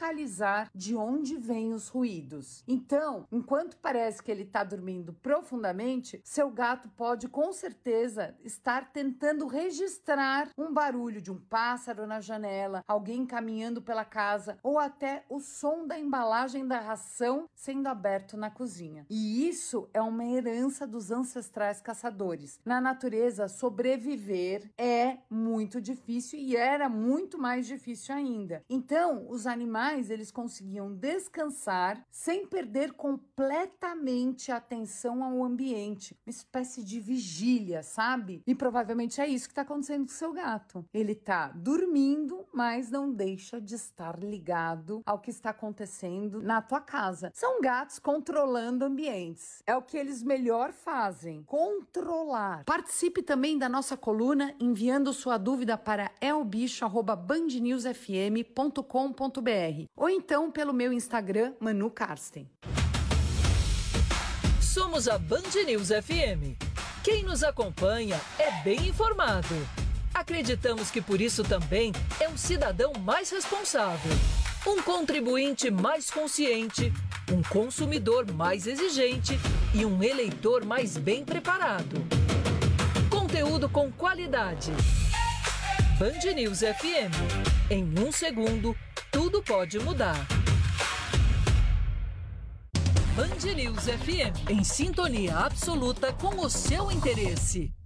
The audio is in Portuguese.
localizar de onde vêm os ruídos. Então, enquanto parece que ele está dormindo profundamente, seu gato pode com certeza estar tentando registrar um barulho de um pássaro na janela, alguém caminhando pela casa ou até o som da embalagem da ração sendo aberto na cozinha. E isso é uma herança dos ancestrais caçadores. Na natureza, sobreviver é muito difícil e era muito mais difícil ainda. Então, os animais, eles conseguiam descansar sem perder completamente a atenção ao ambiente. Uma espécie de vigília, sabe? E provavelmente é isso que está acontecendo com o seu gato. Ele está dormindo, mas não deixa de estar ligado ao que está acontecendo na tua casa. São gatos controlando ambientes. É o que eles melhor fazem, controlar. Participe também da nossa coluna enviando sua dúvida para elbicho@bandnewsfm.com.br ou então pelo meu Instagram, Manu Karsten. Somos a Band News FM. Quem nos acompanha é bem informado. Acreditamos que por isso também é um cidadão mais responsável, um contribuinte mais consciente, um consumidor mais exigente e um eleitor mais bem preparado. Conteúdo com qualidade. Band News FM. Em 1 segundo, tudo pode mudar. Band News FM. Em sintonia absoluta com o seu interesse.